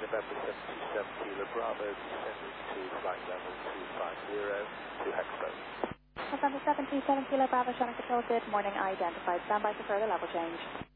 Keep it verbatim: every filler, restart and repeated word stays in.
November seven two seven Kilo Bravo, descending to flight level two five zero to Hexpo. November seven two seven Kilo Bravo, Shannon Control, good morning, identified. Stand by for further level change.